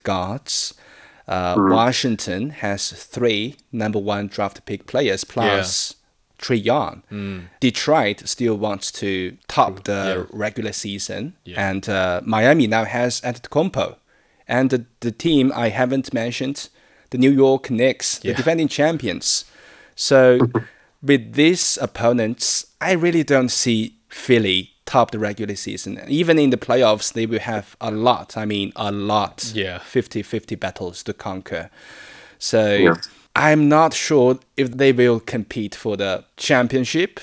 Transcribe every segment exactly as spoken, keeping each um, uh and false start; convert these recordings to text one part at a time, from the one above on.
guards. Uh, Mm. Washington has three number one draft pick players plus Trae Young. Mm. Detroit still wants to top the Yeah. regular season, Yeah. and uh, Miami now has Antetokounmpo, and the, the team I haven't mentioned, the New York Knicks, the Yeah. defending champions. So with these opponents, I really don't see Philly top the regular season. Even in the playoffs, they will have a lot. I mean, a lot. Yeah. fifty-fifty battles to conquer. So Yeah. I'm not sure if they will compete for the championship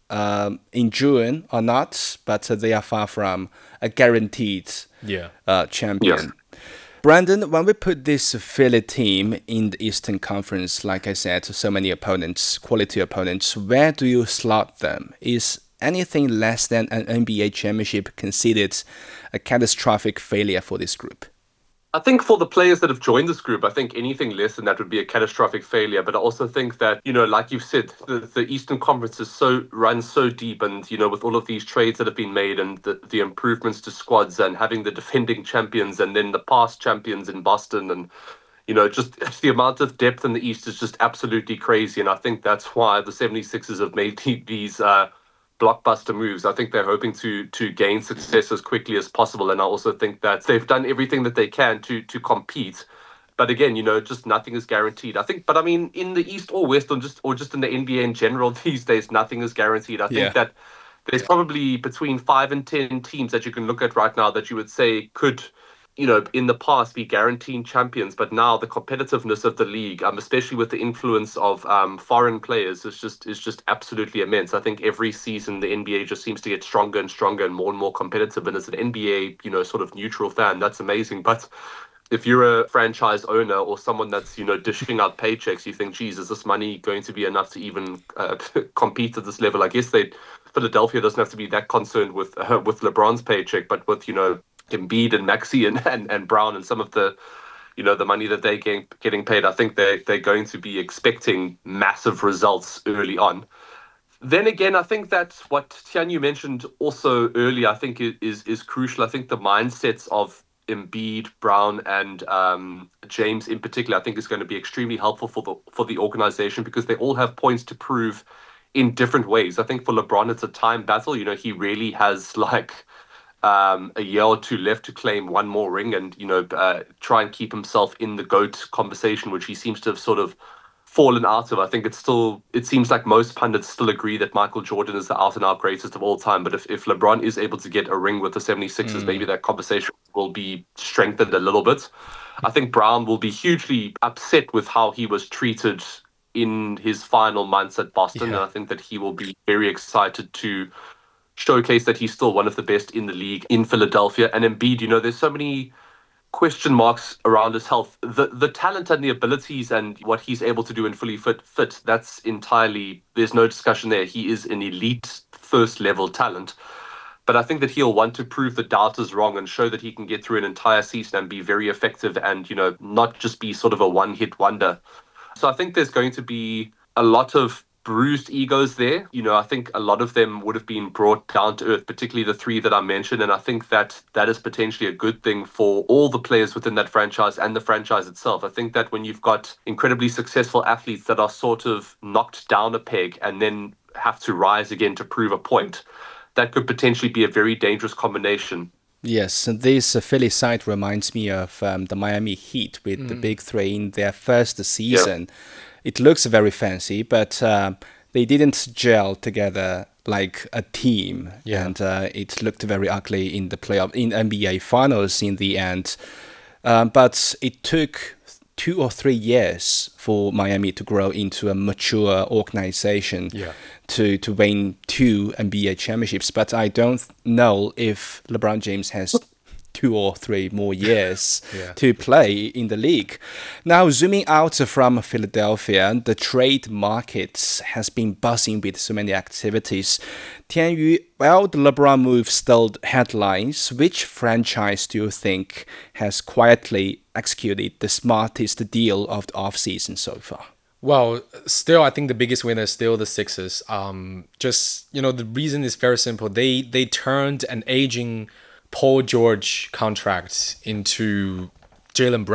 um, in June or not, but uh, they are far from a guaranteed Yeah. uh, champion. Yes. Brandon, when we put this Philly team in the Eastern Conference, like I said, so many opponents, quality opponents, where do you slot them? Is anything less than an N B A championship considered a catastrophic failure for this group? I think for the players that have joined this group, I think anything less than that would be a catastrophic failure. But I also think that, you know, like you've said, the, the Eastern Conference is so runs so deep, and, you know, with all of these trades that have been made and the, the improvements to squads and having the defending champions and then the past champions in Boston, and, you know, just the amount of depth in the East is just absolutely crazy. And I think that's why the 76ers have made these uh, blockbuster moves. I think they're hoping to to gain success as quickly as possible, and I also think that they've done everything that they can to to compete. But again, you know, just nothing is guaranteed. I think, but I mean, in the East or West, or just or just in the N B A in general, these days, nothing is guaranteed. I think Yeah. that there's probably between five and ten teams that you can look at right now that you would say could, you know, in the past be guaranteed champions, but now the competitiveness of the league, um, especially with the influence of um, foreign players, is just is just absolutely immense. I think every season the N B A just seems to get stronger and stronger and more and more competitive. And as an N B A, you know, sort of neutral fan, that's amazing. But if you're a franchise owner or someone that's, you know, dishing out paychecks, you think, geez, is this money going to be enough to even uh, compete at this level? I guess they Philadelphia doesn't have to be that concerned with uh, with LeBron's paycheck, but with, you know, Embiid and Maxey and, and, and Brown and some of the, you know, the money that they're getting, getting paid, I think they they're going to be expecting massive results early on. Then again, I think that what Tian you mentioned also earlier, I think i- is is crucial. I think the mindsets of Embiid, Brown, and um, James in particular, I think is going to be extremely helpful for the for the organization, because they all have points to prove in different ways. I think for LeBron, it's a time battle. You know, he really has like um, a year or two left to claim one more ring and, you know, uh, try and keep himself in the GOAT conversation, which he seems to have sort of fallen out of. I think it's still, it seems like most pundits still agree that Michael Jordan is the out and out greatest of all time. But if, if LeBron is able to get a ring with the 76ers, maybe that conversation will be strengthened a little bit. I think Brown will be hugely upset with how he was treated in his final months at Boston. Yeah. And I think that he will be very excited to showcase that he's still one of the best in the league in Philadelphia. And Embiid, you know, there's so many question marks around his health. The the talent and the abilities and what he's able to do in fully fit, fit, that's entirely, there's no discussion there. He is an elite first level talent. But I think that he'll want to prove the doubters wrong and show that he can get through an entire season and be very effective and, you know, not just be sort of a one-hit wonder. So I think there's going to be a lot of bruised egos there. You know, I think a lot of them would have been brought down to earth, particularly the three that I mentioned. And I think that that is potentially a good thing for all the players within that franchise and the franchise itself. I think that when you've got incredibly successful athletes that are sort of knocked down a peg and then have to rise again to prove a point, that could potentially be a very dangerous combination. Yes, and this uh, Philly side reminds me of um, the Miami Heat with the big three in their first season. It looks very fancy, but uh, they didn't gel together like a team, Yeah. and uh, it looked very ugly in the playoff in N B A Finals in the end. Um, but it took two or three years for Miami to grow into a mature organization Yeah. to, to win two N B A championships. But I don't know if LeBron James has two or three more years Yeah. to play in the league. Now, zooming out from Philadelphia, the trade market has been buzzing with so many activities. Tianyu, while the LeBron move stole headlines, which franchise do you think has quietly executed the smartest deal of the offseason so far? Well, still, I think the biggest winner is still the Sixers. Um, just, you know, the reason is very simple. They they turned an aging Paul George contract into Jaylen Brown.